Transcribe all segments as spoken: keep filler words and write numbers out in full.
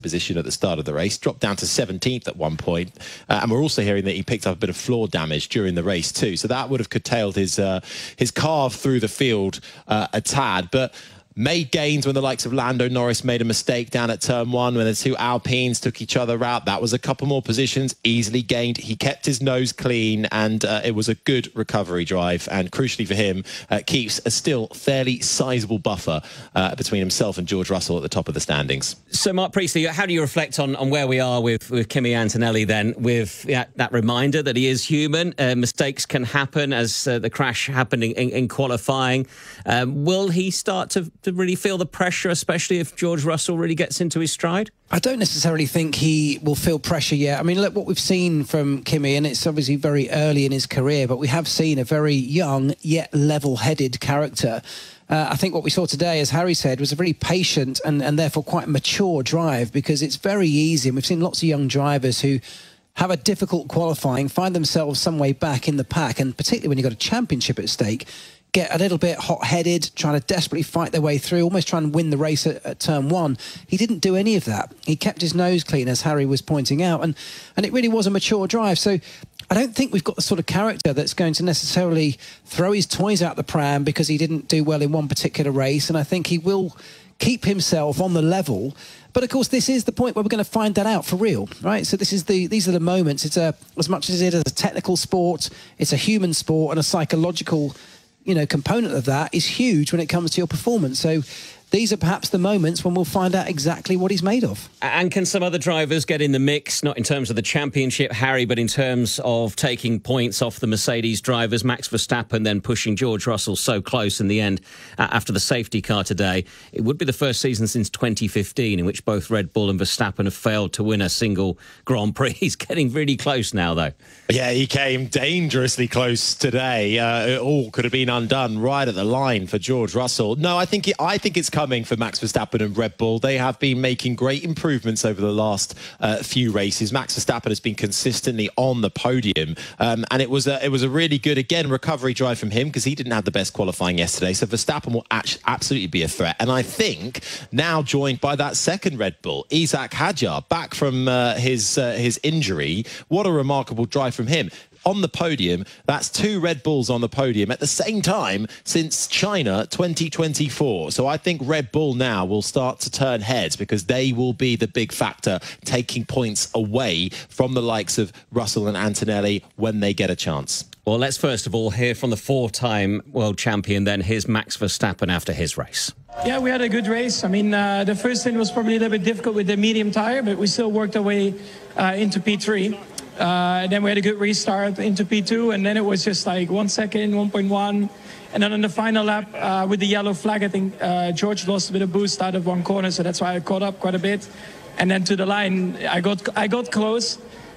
position at the start of the race, dropped down to seventeenth at one point, uh, and we're also hearing that he picked up a bit of floor damage during the race too, so that would have curtailed his uh, his carve through the field uh, a tad, but made gains when the likes of Lando Norris made a mistake down at turn one when the two Alpines took each other out. That was a couple more positions, easily gained. He kept his nose clean, and uh, it was a good recovery drive, and crucially for him, uh, keeps a still fairly sizable buffer uh, between himself and George Russell at the top of the standings. So, Mark Priestley, how do you reflect on, on where we are with, with Kimi Antonelli then, with yeah, that reminder that he is human, uh, mistakes can happen, as uh, the crash happened in, in, in qualifying. Um, will he start to to really feel the pressure, especially if George Russell really gets into his stride? I don't necessarily think he will feel pressure yet. I mean, look what we've seen from Kimi, and it's obviously very early in his career, but we have seen a very young yet level-headed character. Uh, I think what we saw today, as Harry said, was a very patient and, and therefore quite mature drive, because it's very easy, and we've seen lots of young drivers who have a difficult qualifying, find themselves some way back in the pack, and particularly when you've got a championship at stake, get a little bit hot-headed, trying to desperately fight their way through, almost trying to win the race at, at turn one. He didn't do any of that. He kept his nose clean, as Harry was pointing out, and, and it really was a mature drive. So I don't think we've got the sort of character that's going to necessarily throw his toys out the pram because he didn't do well in one particular race, and I think he will keep himself on the level. But of course, this is the point where we're going to find that out for real, right? So this is the these are the moments. It's a as much as it is a technical sport, it's a human sport, and a psychological, you know, component of that is huge when it comes to your performance. So these are perhaps the moments when we'll find out exactly what he's made of. And can some other drivers get in the mix, not in terms of the championship, Harry, but in terms of taking points off the Mercedes drivers? Max Verstappen then pushing George Russell so close in the end uh, after the safety car today. It would be the first season since twenty fifteen in which both Red Bull and Verstappen have failed to win a single Grand Prix. He's getting really close now, though. Yeah, he came dangerously close today. Uh, it all could have been undone right at the line for George Russell. No, I think, it, I think it's coming for Max Verstappen and Red Bull. They have been making great improvements over the last uh, few races. Max Verstappen has been consistently on the podium, um, and it was a, it was a really good, again, recovery drive from him because he didn't have the best qualifying yesterday. So Verstappen will absolutely be a threat, and I think now joined by that second Red Bull, Isack Hadjar, back from uh, his uh, his injury. What a remarkable drive from him. On the podium, that's two Red Bulls on the podium at the same time since China twenty twenty-four. So I think Red Bull now will start to turn heads because they will be the big factor, taking points away from the likes of Russell and Antonelli when they get a chance. Well, let's first of all hear from the four-time world champion, then here's Max Verstappen after his race. Yeah, we had a good race. I mean, uh, the first thing was probably a little bit difficult with the medium tire, but we still worked our way uh, into P three. Uh, then we had a good restart into P two, and then it was just like one second, one point one. And then on the final lap, uh, with the yellow flag, I think uh, George lost a bit of boost out of one corner, so that's why I caught up quite a bit. And then to the line, I got I got close,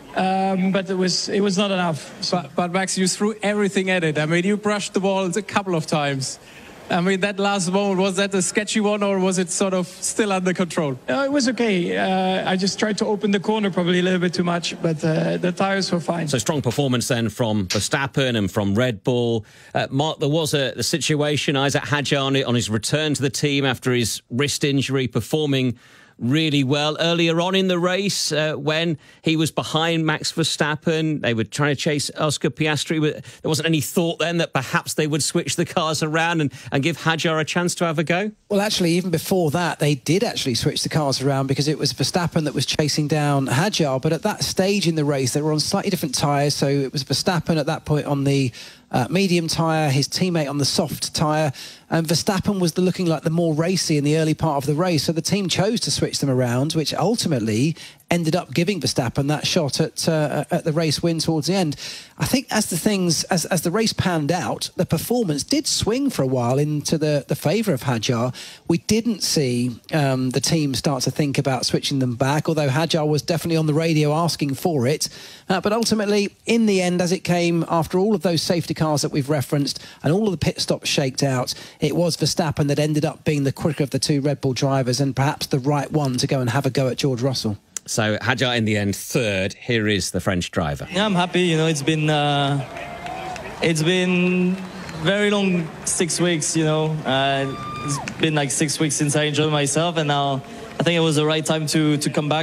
um, but it was it was not enough. So. But, but Max, you threw everything at it. I mean, you brushed the ball a couple of times. I mean, that last moment, was that a sketchy one, or was it sort of still under control? No, it was okay. Uh, I just tried to open the corner probably a little bit too much, but uh, the tyres were fine. So strong performance then from Verstappen and from Red Bull. Uh, Mark, there was a, a situation, Isack Hadjar on his return to the team after his wrist injury, performing really well earlier on in the race uh, when he was behind Max Verstappen. They were trying to chase Oscar Piastri. There wasn't any thought then that perhaps they would switch the cars around and, and give Hadjar a chance to have a go? Well, actually, even before that, they did actually switch the cars around because it was Verstappen that was chasing down Hadjar. But at that stage in the race, they were on slightly different tyres. So it was Verstappen at that point on the Uh, medium tyre, his teammate on the soft tyre, and Verstappen was the, looking like the more racy in the early part of the race, so the team chose to switch them around, which ultimately ended up giving Verstappen that shot at uh, at the race win towards the end. I think as the things as, as the race panned out, the performance did swing for a while into the the favour of Hadjar. We didn't see um, the team start to think about switching them back, although Hadjar was definitely on the radio asking for it. Uh, but ultimately, in the end, as it came after all of those safety cars that we've referenced and all of the pit stops shaked out, it was Verstappen that ended up being the quicker of the two Red Bull drivers and perhaps the right one to go and have a go at George Russell. So Hadjar in the end third. Here is the French driver. Yeah, I'm happy. You know, it's been uh, it's been very long six weeks. You know, uh, it's been like six weeks since I enjoyed myself, and now I think it was the right time to to come back.